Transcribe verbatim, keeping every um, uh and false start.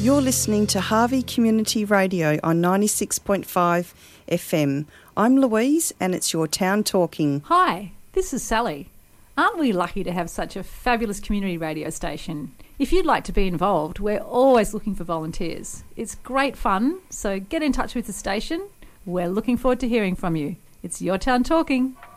You're listening to Harvey Community Radio on ninety-six point five F M. I'm Louise and it's your town talking. Hi, this is Sally. Aren't we lucky to have such a fabulous community radio station? If you'd like to be involved, we're always looking for volunteers. It's great fun, so get in touch with the station. We're looking forward to hearing from you. It's your town talking.